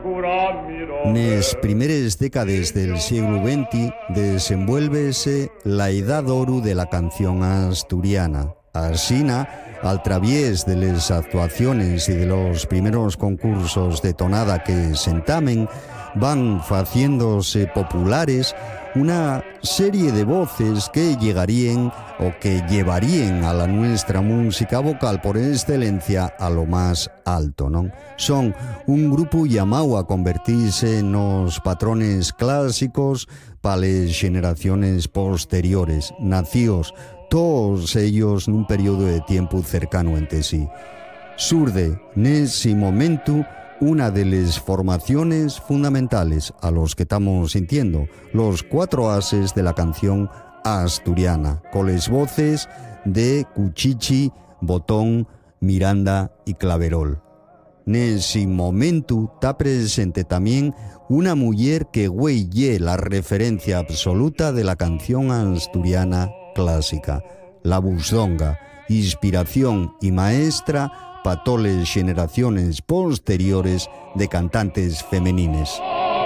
Nes primeres décades del siglo XX desenvuélvese la edad oro de la canción asturiana. Asina, al través de las actuaciones y de los primeros concursos de tonada que se entamen, van haciéndose populares una serie de voces que llegarían o que llevarían a la nuestra música vocal por excelencia a lo más alto, ¿no? Son un grupo llamado a convertirse en los patrones clásicos para las generaciones posteriores, nacidos todos ellos en un periodo de tiempo cercano entre sí. Surde en ese momento una de las formaciones fundamentales a los que estamos sintiendo, los cuatro ases de la canción asturiana, con las voces de Cuchichi, Botón, Miranda y Claverol. En ese momento está presente también una mujer que güeye la referencia absoluta de la canción asturiana clásica, la Busdonga, inspiración y maestra para todas las generaciones posteriores de cantantes femenines.